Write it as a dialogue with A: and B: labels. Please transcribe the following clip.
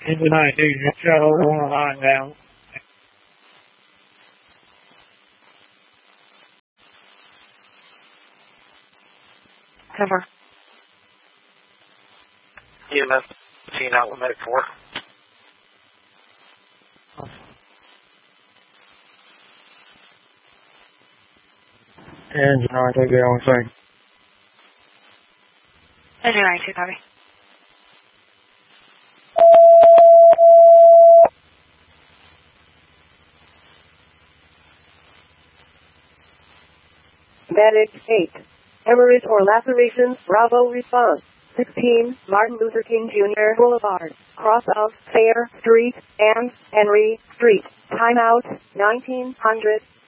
A: Engine 92, Shadow 1 line down.
B: Cover.
C: EMS, seen out with Medic 4.
A: Engine 92, get on scene.
B: Engine 92, copy.
D: Medic 8. Hemorrhage or lacerations, Bravo response. 16, Martin Luther King Jr. Boulevard, cross of Fair Street and Henry Street. Timeout, 1900.